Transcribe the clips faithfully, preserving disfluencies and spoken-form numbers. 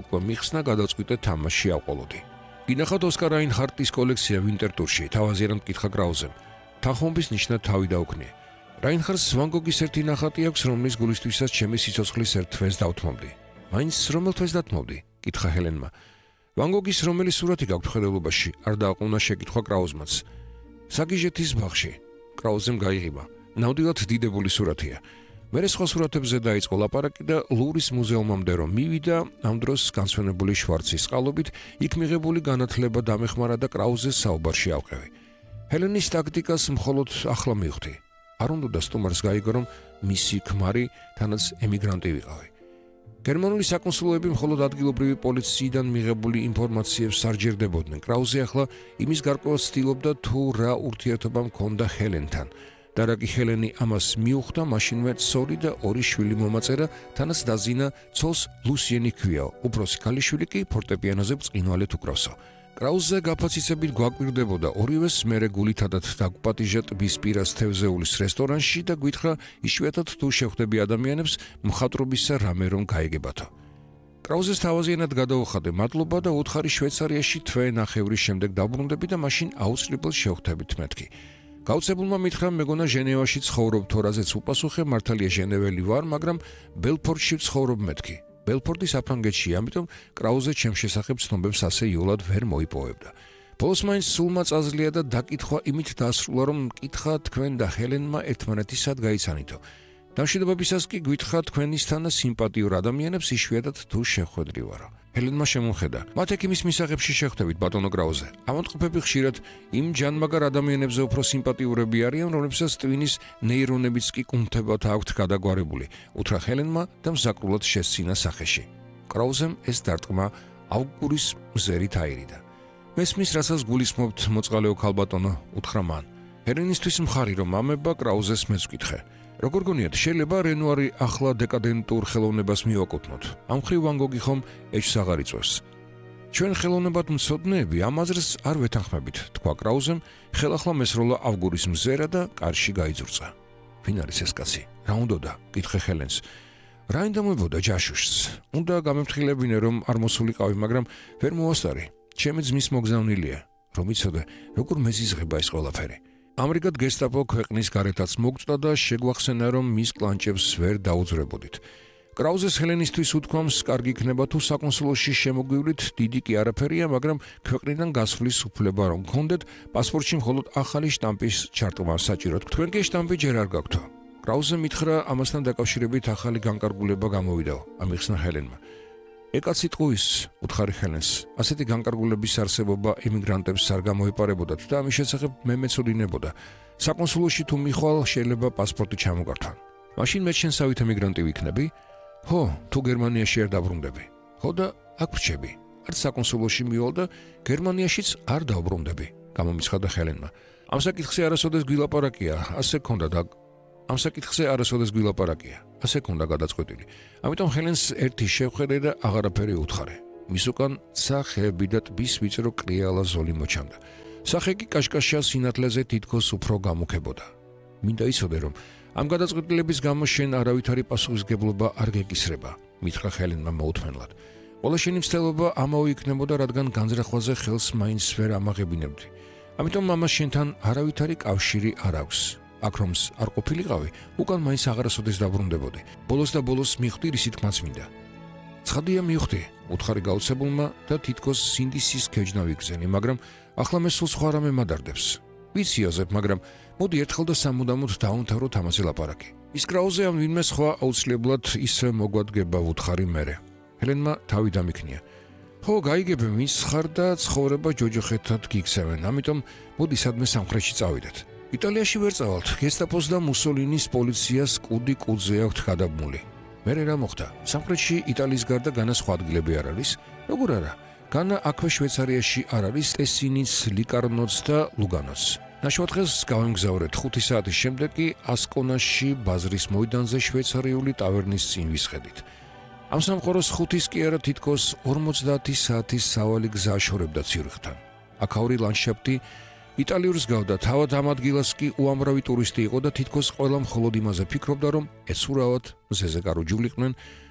უკვე მიხსნა გადაწყვიტე თამაში ავყოლოდი. გინახავთ ოსკარ რაინჰარტის კოლექცია ვინტერ ტურში, თავაზიანად მკითხა კრაუზემ. თანხმობის ნიშნად თავი დაუქნია. რაინჰარტს ვან გოგის ერთი ნახატი აქვს, რომლის გულისთვისაც ჩემი სიცოცხლის ერთ თვეს დავთმობდი. მაინც რომელ თვეს დათმობდი? კითხა ჰელენმა. ვან გოგის რომელი სურათი გაქვთ ხედულობაში? არ დააყუნა შეკითხვა კრაუზმაც. საგიჟეთის ბაღში. კრაუზემ გაიღიმა. ნამდვილად დიდებული სურათია. მერე სხვა სურათებზე დაიწყო ლაპარაკი და ლუვრის მუზეუმამდე რომ მივიდა, ამ დროს განსვენებული შვარცის წყალობით იქ მიღებული განათლება დამეხმარა და კრაუზეს საუბარში ავყევი. ჰელენის ტაქტიკას მხოლოდ ახლა მივხვდი. არ უნდა სტუმარს გაიგო, რომ მისი ქმარი თანაც ემიგრანტი ვიყავი. გერმანული საკონსულოები მხოლოდ ადგილობრივი პოლიციიდან მიღებული ინფორმაციებს სარჯერდებოდნენ. კრაუზე ახლა იმის გარკვევას ცდილობდა თუ რა ურთიერთობა მქონდა ჰელენთან. და რა კი ჰელენი ამას მიუხვდა, მაშინვე ცოლი და ორი შვილი მომაწერა, თანაც დაზინა ცოლს ლუსიენი ჰქვიაო, უფროსი ქალიშვილი კი ფორტეპიანოზე ბრწყინვალედ უკრავსო. კრაუზე გაფაციცებით გვაკვირდებოდა ორივეს მერე გულითადად დაგვპატიჟა ტბის პირას თევზეულის რესტორანში და გვითხრა იშვიათად თუ შეხვდები ადამიანებს მხატვრობისა რამე რომ გაიგებათო. კრაუზეს თავაზიანად გადაუხადე მადლობა და უთხარი შვეიცარიაში თვე ნახევრის შემდეგ დაბრუნდები და მაშინ აუცილებლად შევხვდებით მეთქი. გაუცებულმა მითხრა მეგონა ჟენევაში ცხოვრობ თუ რაზეც უპასუხე, მართალია ჟენეველი ვარ, მაგრამ ბელფორდში ცხოვრობ მეთქი. ბელფორდი საფრანგეთში, ამიტომ კრაუზე ჩემ შესახებ ცნობებს ასე იოლად ვერ მოიპოვებდა. ბოლოს მაინც სულმა წაზლია და დაკითხვა იმით დაასრულა, რომ მკითხა თქვენ და ჰელენმა ერთმანეთის სად გაიცანითო. დამშვიდობებისას კი გვითხრა თქვენისთანა სიმპათიურ ადამიანებს იშვიათად თუ შეხვედრივარო. ჰელენმა შემოხედა. მათ ეგ იმის მისაღებში შეხვდებით, ბატონო კრაუზე. ავადმყოფები ხშირად იმ ჯანმაგარ ადამიანებზე უფრო სიმპათიურები არიან, რომლებსაც ტვინის ნეირონებიც კი კუნთებად აქვთ გადაგვარებული, უთხრა ჰელენმა და მზაკრულად შესცინა სახეში. კრაუზემ ეს დარტყმა ავგურის მზერით აირიდა. მესმის, რასაც გულისხმობთ, მოწყალეო ქალბატონო, უთხრა მან. ჰელენისთვის მხარი რომ ამება, კრაუზეს მეც ვკითხე. როგორ გონიათ, შეიძლება რენუარი ახლა დეკადენტურ ხელოვნებას მივაკუთვნოთ? ამ მხრივ ვან გოგი ხომ ეჭვს აღარ იწვევს. ჩვენ ხელოვნებად მცოდნეები ამ აზრს არ ვეთანხმებით, თქვა კრაუზემ, ხელახლა მესროლა ავგურის მზერა და კარში გაიძურწა. ვინ არის ეს კაცი? რა უნდოდა? კითხე ჰელენს. რაინ დამოებოდა ჯაშუშს? უნდა გამემფრთხილებინე, რომ არ მოსულიყავი, მაგრამ ვერ მოვასწარი. ჩემი ძმის მოგზავნილია. რომ იცოდე, როგორ მეზიზღება ეს ყველაფერი. ამრიგად გესტაპო ქვეყნის გარეთაც მოგწდა და შეგვახსენა, რომ მის კლანჭებს ვერ დაუძრებოდით. კრაუზეს ჰელენისთვის უთქვამს, კარგი იქნება თუ საკონსულოში შემოგვივლით, დიდი კი არაფერია, მაგრამ ქვეყნიდან გასვლის უფლება რომ გქონდეთ, პასპორტში მხოლოდ ახალი შტამპის ჩარტყმა საჭიროთ. თქვენ კი შტამპი ჯერ არ გაქვთო. კრაუზე მითხრა, ამასთან დაკავშირებით ახალი განკარგულება გამოვიდაო, ამიხსნა ჰელენმა. ეკაცი ტყუის, უთხარი ჰელენს, ასეთი განკარგულების არსებობა ემიგრანტებს არ გამოეპარებოდათ და ამის შესახებ მე მეცოდინებოდა. საკონსულოში თუ მიხვალ, შეიძლება პასპორტი ჩამოგართვან. მაშინ მე შენსავით ემიგრანტი ვიქნები? ხო, თუ გერმანიაში არ დაბრუნდები. ხო და აქ ვრჩები. არც საკონსულოში მივალ და გერმანიაშიც არ დავბრუნდები, გამომიცხადა ჰელენმა. ამ საკითხზე არასოდეს გვილაპარაკია, ასე ქონდა და ამ საკითხზე არასოდეს გვილაპარაკია, ასე ქონდა გადაწყვეტილი. ამიტომ ჰელენს ერთი შევხედე და აღარაფერი უთხარე. მის უკან სახეები და ტბის ვიწრო კრიალა ზოლი მოჩანდა. სახე კი კაშკაშა სინათლეზე თითქოს უფრო გამუქებოდა. მინდა იცოდე, რომ ამ გადაწყვეტილების გამო შენ არავითარი პასუხისგებლობა არ გეკისრება, მითხრა ჰელენმა მოუთმენლად. ყველა შენი მცდელობა ამაო იქნებოდა, რადგან განზრახვაზე ხელს მაინც ვერ ამაღებინებდი. ამიტომ მამას შენთან არავითარი კავშირი არ აქვს. აქ რომს არ ყოფილიყავი, უკან მაინც აღარასოდეს დაბრუნდებოდი. ბოლოს და ბოლოს მიხვდი, რისი თქმაც მინდა. ცხადია მივხვდი, უთხარი გაუცებულმა და თითქოს სინდისის ქეჯნა ვიგზენი, მაგრამ ახლა მე სულ სხვა რამე მადარდებს. ვიცი აზებ, მაგრამ მოდი ერთხელ და სამუდამოდ დავუმთავროთ ამაზე ლაპარაკი. ის კრაუზე ან ვინმე სხვა აუცილებლად ისე მოგვადგება უთხარი მერე. ჰელენმა თავი დამიქნია. ხო, გაიგებ, ვინც ხარ და ცხოვრება ჯოჯოხეთად გიქცევენ, ამიტომ მოდი სადმე სამხრეთში წავიდეთ. იტალიაში ვერ წავალთ, გესტაპოს და მუსოლინის პოლიციას კუდი კუდზე აქვთ გადაბმული. მერე რა მოხდა? სამხრეთში იტალიის გარდა განა სხვა ადგილები არ არის? როგორ არა? განა აქვე შვეიცარიაში არ არის ტესინიც, ლიკარნოც და ლუგანოც. ნაშვადღეს გავემგზავრეთ ხუთი საათის შემდეგ კი ასკონაში ბაზრის მოედანზე შვეიცარიული ტავერნის წინ ვისხედით. ამ სამყაროს ხუთის კი არა თითქოს ორმოცდაათი საათის სავალი გზა შორებდა ციურიხთან. აქაური ლანდშაფტი იტალიურს გავდა, თავად ამ ადგილას კი უამრავი ტურისტი იყო და თითქოს ყველა მხოლოდ იმაზე ფიქრობდა, რომ ეცურავად, მზეზე გარუჯულიყვნენ,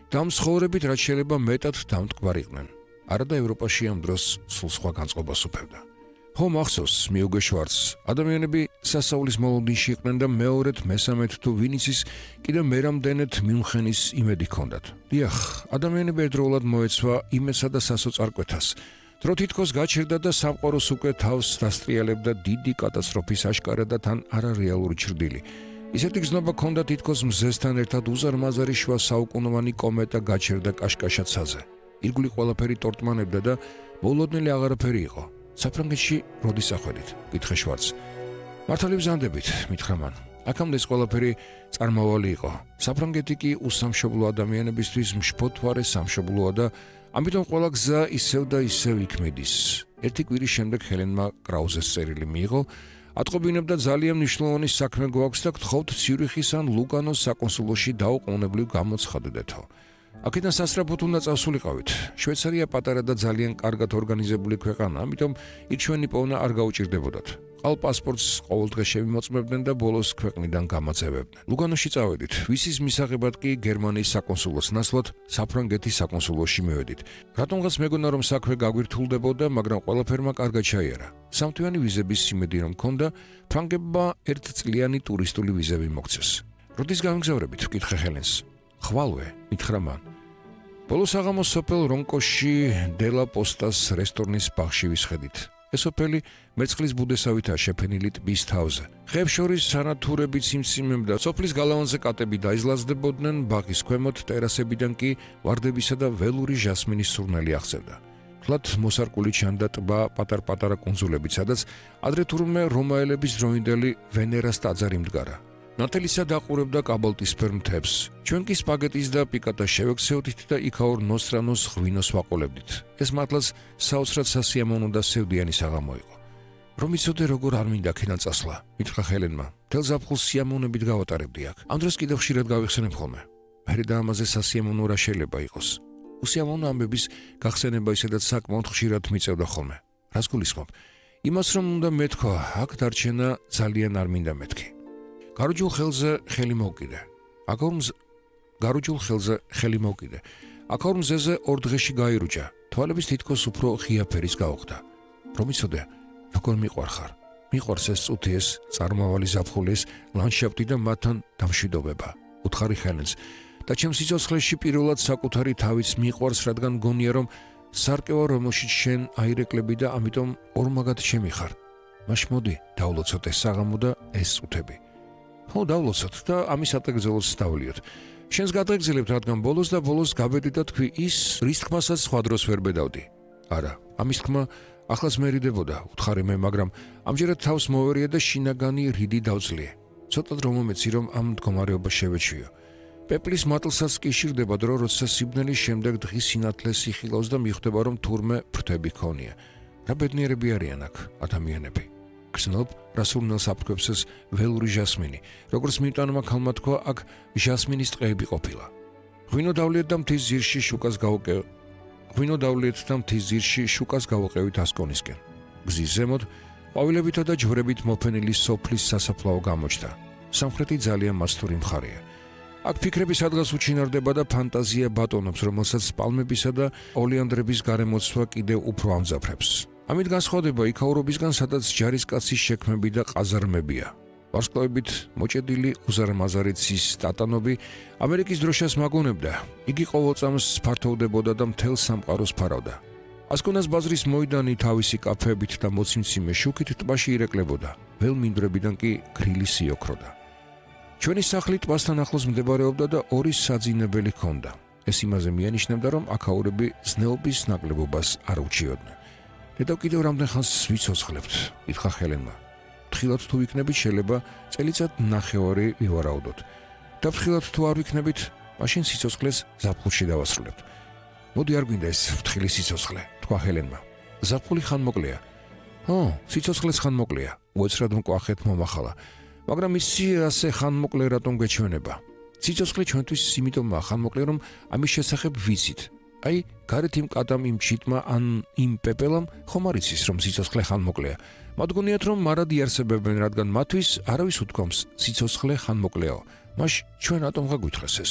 და ამ ცხოვრებით რაც შეიძლება მეტად დამტკბარიყვნენ. არადა ევროპაში ამ დროს სულ სხვა განწყობას უფევდა. ხო მახსოვს მიუგე შვარცს, ადამიანები სასწაულის მოლოდინში იყვნენ და მეორედ, მესამედ თუ ვინ იცის, კიდევ მერამდენეთ მიუნხენის იმედი ჰქონდათ. დიახ, ადამიანები ერთდროულად მოეცვა იმესა და სასოწარკვეთას. დრო თითქოს გაჩერდა და სამყაროს უკვე თავს დასტრიალებდა დიდი კატასტროფის აშკარა და თან არარეალური ჩრდილი. ისეთი გზნობა ჰქონდა თითქოს მზესთან ერთად უზარმაზარი შუა საუკუნოვანი კომეტა გაჩერდა კაშკაშაცაზე. ირგვლივ ყველაფერი ტორტმანებდა და მოულოდნელი აღარაფერი იყო. საფრანგეთში როდის ახვედით? კითხე შვარცს. მართალი ბრძანდებით, მითხრა მან. აქამდე ეს ყველაფერი წარმავალი იყო. საფრანგეთი კი უსამშობლო ადამიანებისთვის მშფოთვარე სამშობლოა და ამიტომ ყველა გზა ისევ და ისევ იქ მიდის. ერთი კვირის შემდეგ ჰელენმა კრაუზეს წერილი მიიღო. ატყობინებდა ძალიან მნიშვნელოვანი საქმე გვაქვს და გთხოვთ ციურიხის ან ლუგანოს საკონსულოში დაუყოვნებლივ გამოცხადდეთო. აქედან სასწრაფოდ უნდა წავსულიყავით. შვეიცარია პატარა და ძალიან კარგად ორგანიზებული ქვეყანა, ამიტომ იქ ჩვენი პოვნა არ გაუჭირდებოდათ. ყალ პასპორტს ყოველდღე შევიმოწმებდნენ და ბოლოს ქვეყნიდან გამაწევებდნენ. ლუგანოში წავედით, ვისის მისაღებად კი გერმანიის საკონსულოს ნაცვლად საფრანგეთის საკონსულოში მივედით. რატომღაც მეგონა რომ საქმე გაგვირთულდებოდა, მაგრამ ყველაფერმა კარგად ჩაიარა. სამთვიანი ვიზების იმედი რომ მქონდა, ფრანგებმა ერთწლიანი ტურისტული ვიზები მოგცეს. როდის გამგზავრებით? ვკითხე ჰელენს. ხვალვე, მითხრა მან. ბოლოს აღამოს სოფელ რონკოში დელა პოსტას რესტორნის ბაღში ვისხედით. ეს სოფელი მერცხლის ბუდესავითაა შეფენილი ტბის თავზე. ხეებს შორის სანათურებით სიმსიმემ და სოფლის გალავანზე კატები დაიზლაზდებოდნენ, ბაღის ქვემოთ ტერასებიდან კი ვარდებისა და ველური ჟასმინის სურნელი აღწევდა. ფლად მოსარკული ჩანდა ტბა პატარ-პატარა კუნძულებიც, სადაც ადრე თურმე რომაელების დროინდელი ვენერას ტაძარი მდგარა. ნათელისა დაყურებდა კაბალტისფერ მთებს. ჩვენ კი სპაგეტის და პიკატას შევექცეოდით და იქაურ ნოსტრანოს ღვინოს ვაყოლებდით. ეს მართლაც საოცრად სასიამოვნო და სევდიანი საღამო იყო. რომ იცოდე როგორ არ მინდა აქედან წასვლა, მითხრა ჰელენმა. მთელ ზაფხულს სიამოვნებით გავატარებდი აქ. ამ დროს კიდევ ხშირად გავიხსენებ ხოლმე. მერე და ამაზე სასიამოვნო რა შეიძლება იყოს. უსიამოვნო ამბების გახსენება ისედაც საკმაოდ ხშირად მიწევდა ხოლმე. რას გულისხმობ? იმას რომ უნდა მეთქვა, აქ დარჩენა ძალიან არ მინდა მეთქი. გარუჯულ ხელზე ხელი მოვკიდე. აკორმს გარუჯულ ხელზე ხელი მოვკიდე. აკორ მზეზე ორ დღეში გაირუჭა. თვალების თითქოს უფრო ღია ფერის გაუხდა. რომ იცოდე, როგორ მიყვარხარ. მიყვარს ეს წუთი, ეს წარმავალი ზაფხული, ეს ლანდშაფტი და მათთან დამშვიდობება. უთხარი ჰელენს. და ჩემს სიცოცხლეში პირველად საკუთარი თავიც მიყვარს, რადგან გონია რომ სარკევა რომელშიც შენ აირეკლები და ამიტომ ორმაგად შემიხარ. მაშ მოდი, დავლოცოთ ეს საღამო და ეს წუთები. ხო, დავლოცოთ და ამის ატეგზელოს დავლიოთ. შენს გადაგზელებთ, რადგან ბოლოს და ბოლოს გაბედი და თქვი ის, რის თქმასაც სხვა დროს ვერ ბედავდი. არა, ამის თქმა ახლაც მერიდებოდა, უთხარი მე, მაგრამ ამჯერად თავს მოვერია და შინაგანი რიდი დავწლიე. ცოტად რომ მომეცი, რომ ამ მდგომარეობა შევეჩვიო. პეპლის მატლსაც კი შირდება დრო, როცა სიბნელის შემდეგ დღის სინათლეს იხილავს და მიხვდება, რომ თურმე ფრთები ქონია. რა ბედნიერები არიან აქ ადამიანები. გრძნობ, რა სურნელს აფრქვევს ეს ველური ჟასმინი. როგორც მიმტანმა ქალმა თქვა, აქ ჟასმინის ტყეები ყოფილა. ღვინო დავლიეთ და მთის ძირში შუკას გავუკევ. ღვინო დავლიეთ და მთის ძირში შუკას გავუყევით ასკონისკენ. გზის ზემოთ ყვავილებითა და ჯვრებით მოფენილი სოფლის სასაფლაო გამოჩნდა. სამხრეთი ძალიან მასტური მხარეა. აქ ფიქრები სადღაც უჩინარდება და ფანტაზია ბატონობს, რომელსაც პალმებისა და ოლეანდრების გარემოცვა კიდევ უფრო ამძაფრებს. ამით განსხვავდება იქაურობისგან, სადაც ჯარისკაცის შექმები და ყაზარმებია. ვარსკვლავებით მოჭედილი უზარმაზარი ცის სტატანობი ამერიკის დროშას მაგონებდა. იგი ყოველწამს ფართოვდებოდა და მთელ სამყაროს ფარავდა. ასკონას ბაზრის მოედანი თავისი კაფეებით და მოციმციმე შუქით ტბაში ირეკლებოდა. ველმინდვრებიდან კი გრილი სიოქროდა. ჩვენი სახლი ტბასთან ახლოს მდებარეობდა და ორი საძინებელი ჰქონდა. ეს იმაზე მიანიშნებდა, რომ აქაურები ზნეობის ნაკლებობას არ უჩიოდნენ. დედა კიდევ რამდენ ხანს ვიცოცხლებთ, ითხრა ჰელენმა. ფრთხილად თუ ვიქნებით, შეიძლება წელიწად ნახევარი ვივარაუდოთ. და ფრთხილად თუ არ ვიქნებით, მაშინ სიცოცხლეს ზაფხულში დავასრულებთ. მოდი არ გვინდა ეს ფრთხილი სიცოცხლე, თქვა ჰელენმა. ზაფხული ხანმოკლეა. ო, სიცოცხლეს ხანმოკლეა, უეცრად მკვახეთ მომახალა. მაგრამ ისი ასე ხანმოკლე რატომ გვეჩვენება? სიცოცხლე ჩვენთვის იმიტომაა ხანმოკლე, რომ ამის შესახებ ვიცით. აი, გარეთ იმ კატამ, იმ ჩიტმა ან იმ პეპელამ ხომ არ იცის, რომ სიცოცხლე ხანმოკლეა. მათ გონიათ, რომ მარად იარსებებენ, რადგან მათთვის არავის უთქვამს სიცოცხლე ხანმოკლეაო. მაშ ჩვენ რატომ გაგვითხრეს ეს?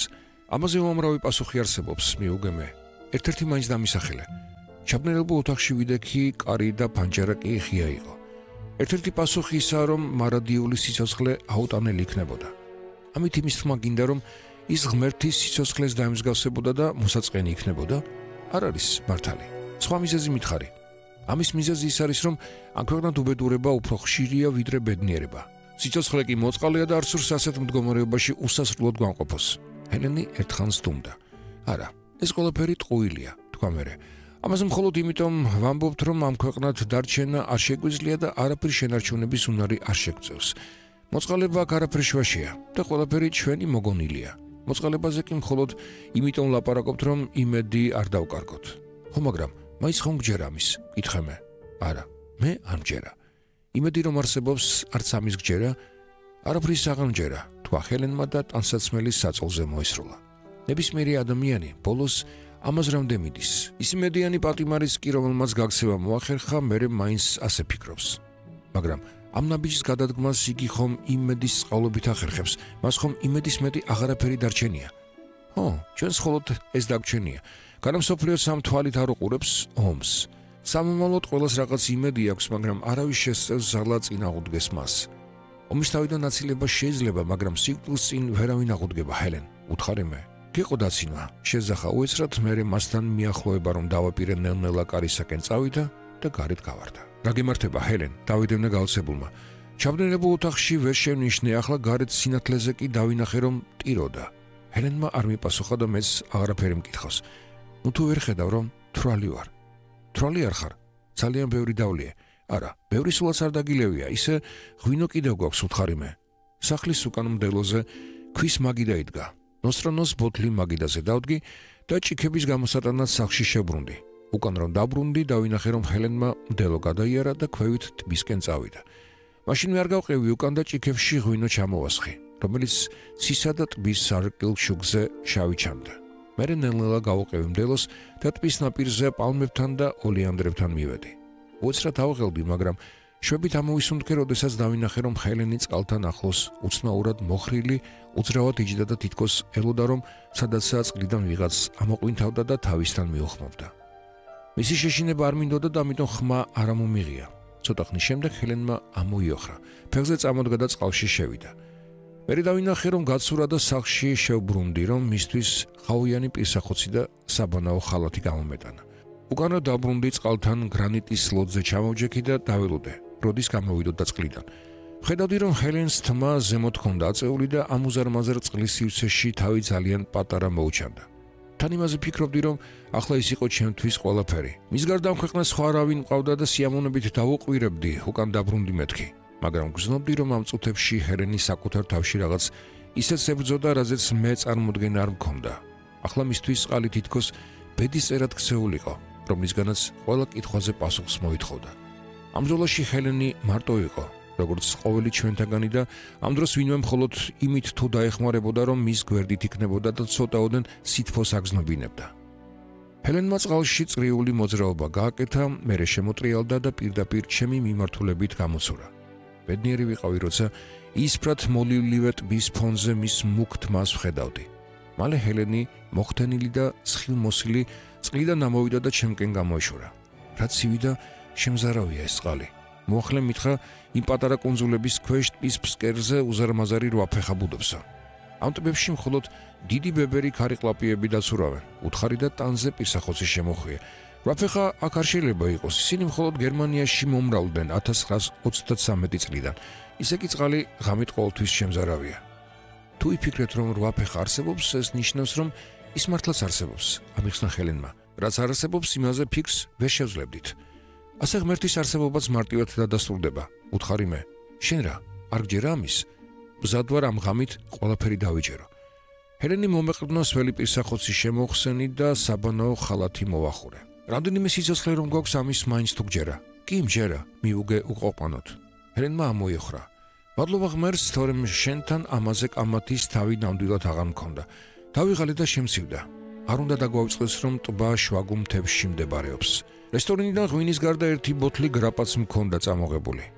ამაზე უამრავი პასუხი არსებობს, მიუგემე. ერთ-ერთი მაინც დამისახელე. ჩაბნელებულ ოთახში ვიდექი, კარი და ფანჯარა კი ღია იყო. ერთ-ერთი პასუხი ისაა, რომ მარადიული სიცოცხლე აუტანელი იქნებოდა. ამით იმის თქმა გინდა, რომ ის ღმერთის სიცოცხლეს დაემსგავსებოდა და მოსაწყენი იქნებოდა? არ არის მართალი. სხვა მიზეზი მითხარი. ამის მიზეზი ის არის, რომ ამ ქვეყნად უბედურება უფრო ხშირია ვიდრე ბედნიერება. სიცოცხლე კი მოწყალია და არ სურს ასეთ მდგომარეობაში უსასრულოდ განყოფოს. ჰელენი ერთხანს სთუმდა. არა, ეს ყველაფერი ტყუილია, თქვა მერე. ამაზე მხოლოდ იმიტომ ვამბობთ, რომ ამ ქვეყნად დარჩენა არ შეგვიძლია და არაფერ შენარჩუნების უნარი არ შეგწევს. მოწყალება აქ არაფერ შუაშია და ყველაფერი ჩვენი მოგონილია. მოწყალებაზე კი მხოლოდ იმიტომ ლაპარაკობთ, რომ იმედი არ დავკარგოთ. ხო, მაგრამ მაინც ხომ გჯერა ამის? კითხე მე. არა, მე არ მჯერა. იმედი რომ არსებობს, არც ამის გჯერა, არაფრის აღარ მჯერა, თქვა ჰელენმა და ტანსაცმელის საწოლზე მოესროლა. ნებისმიერი ადამიანი ბოლოს ამას რამდენ მიდის. ის იმედიანი პატიმარის კი, რომელმაც გაქცევა მოახერხა, მერე მაინც ასე ფიქრობს. მაგრამ ამ ნაბიჯის გადადგმას იგი ხომ იმედის წყალობით ახერხებს, მას ხომ იმედის მეტი აღარაფერი დარჩენია. ო, ჩვენს მხოლოდ ეს დაგჩენია. განამსოფლიოს ამ თვალით არ უყურებს ომს. სამომავლოდ ყველას რაღაც იმედი აქვს, მაგრამ არავის შესწევს ზალა წინ აღუდგეს მას. ომის თავიდან აცილება შეიძლება, მაგრამ სიკვდილს წინ ვერავინ აღუდგება, ჰელენ. უთხარი მე. გეყო დაცინვა, შეზახა უეცრად, მერე მასთან მიახლოება, რომ დავაპირე ნელ-ნელა კარისაკენ წავიდა და გარეთ გავარდა. გაგემართება, ჰელენ, დავიდევნე გაოცებულმა. ჩაბნელებულ ოთახში ვერ შევნიშნე, ახლა გარეთ სინათლეზე კი დავინახე, რომ ტიროდა. ჰელენმა არ მიპასუხა და მეც აღარაფერი მკითხავს. ნუ თუ ვერ ხედავ, რომ თვრალი ვარ. თვრალი არ ხარ? ძალიან ბევრი დავლია. არა, ბევრი სულაც არ დაგილევია, ისე ღვინო კიდევ გვაქვს, უთხარი მე. სახლის უკან მდელოზე ქვის მაგიდა იდგა. ნოსტრონოს ბოთლი მაგიდაზე დავდგი და ჭიქების გამოსატანად სახლში შევბრუნდი. უკან რომ დაბრუნდი, დავინახე, რომ ჰელენმა მდელო გადაიარა და ქვევით ტბისკენ წავიდა. მაშინ მე არ გავყევი უკან და ჭიქებში ღვინო ჩამოვასხი, რომელიც ცისა და ტბის სარკილ შუქზე შავი ჩანდა. მერე ნელ-ნელა გავუყევი მდელოს და ტბის ნაპირზე პალმებთან და ოლეანდრებთან მივედი. უეცრად ავღელდი, მაგრამ შვებით ამოვისუნთქე, როდესაც დავინახე, რომ ჰელენი წყალთან ახლოს უცნაურად მოხრილი, უძრავად იჯდა და თითქოს ელოდა, რომ სადაცაა წყლიდან ვიღაც ამოყვინთავდა და თავისთან მიუხმობდა. მისი შეშინება არ მინდოდა და ამიტომ ხმა არ ამომიღია. ცოტა ხნის შემდეგ ჰელენმა ამოიოხრა, ფეხზე წამოდგა და წყალში შევიდა. მერე დავინახე, რომ გაცურა და სახლში შევბრუნდი, რომ მისთვის ხავიანი პირსახოცი და საბანაო ხალათი გამომეტანა. უკანვე დაბრუნდი წყალთან გრანიტის ლოდზე ჩამოვჯექი და დაველოდე, როდის გამოვიდოდა წყლიდან. ხედავდი, რომ ჰელენს თმა ზემოთ ჰქონდა აწეული და ამუზარმაზარ წყლის სივრცეში თავი ძალიან პატარა მოუჩანდა. თან იმაზე ფიქრობდი, რომ ახლა ის იყო ჩემთვის ყველაფერი. მის გარდა ამ ქვეყნას სხვა არავინ მყავდა და სიამოვნებით დავუყვირებდი, უკან დაბრუნდი მეთქი. მაგრამ გრძნობდი, რომ ამ წუთებში ჰელენი საკუთარ თავში რაღაც ისეც ებრძოდა, რაზეც მე წარმოდგენა არ მქონდა. ახლა მისთვის წყალი თითქოს ბედისწერად ქცეულიყო, რომლისგანაც ყველა კითხვაზე პასუხს მოითხოვდა. ამ ბრძოლაში ჰელენი მარტო იყო, როგორც ყოველი ჩვენთაგანი და ამ დროს ვინმე მხოლოდ იმით თუ დაეხმარებოდა, რომ მის გვერდით იქნებოდა და ცოტაოდენ სითბოს აგზნობინებდა. ჰელენმა წყალში წრიული მოძრაობა გააკეთა, მერე შემოტრიალდა და პირდაპირ ჩემი მიმართულებით გამოცურა. ბედნიერი ვიყავი, როცა ისფრად მოლივლივე ტბის ფონზე მის მუქ თმას ვხედავდი. მალე ჰელენი მოხდენილი და სხილმოსილი წყლიდან ამოვიდა და ჩემკენ გამოეშორა. რაც ცივი და შემზარავია ეს წყალი. მოახლე მითხრა, იმ პატარა კუნძულების ქვეშ ტბის ფსკერზე უზარმაზარი რვაფეხა ბუდობსა. ამ ტბებში მხოლოდ დიდი ბებერი ქარიყლაპიები დაცურავენ, უთხარი და ტანზე პირსახოცი შემოხვია. რვაფეხა აქ არ შეიძლება იყოს, ისინი მხოლოდ გერმანიაში მომრავლდნენ ათას ცხრაას ოცდათსამეტი წლიდან. ისე კი წყალი ღამით ყოველთვის შემზარავია. თუ იფიქრეთ, რომ რვაფეხა არსებობს, ეს ნიშნავს, რომ ის მართლაც არსებობს, ამიხსნა ჰელენმა. რაც არ არსებობს, იმაზე ფიქრს ვერ შევძლებდით. ასე ღმერთის არსებობაც მარტივად დადასტურდება, უთხარი მე. შენ რა, არ გჯერა ამის? მზად ვარ ამ ღამით ყველაფერი დავიჯერო. ჰელენი მომეყრდნა სველი პირსახოცი შემოხსენი და საბანაო ხალათი მოვახურე. რამდენიმე სიცოცხლე რომ გვაქვს ამის მაინც თუ გჯერა? კი მჯერა, მიუგე უყოფანოთ. ჰელენმა ამოიოხრა. მადლობა ღმერთს, თორემ შენთან ამაზე კამათის თავი ნამდვილად აღარ მქონდა. დავიღალე და შემცივდა. არ უნდა დაგვაუწყდეს, რომ ტბა შვაგუ მთებში მდებარეობს. რესტორნიდან ღვინის გარდა ერთი ბოთლი გრაპაც მქონდა წამოღებული.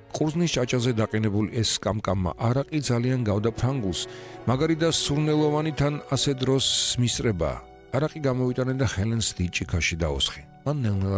ყურძნის ჭაჭაზე დაყენებული ეს სკამკამა არაყი ძალიან გავდა ფრანგულს, მაგარი და სურნელოვანი თან ასე დროს მისწრება. არაყი გამოვიტანენ და ჰელენს დიდ ჭიქაში დაოსხი. მან ნელ-ნელა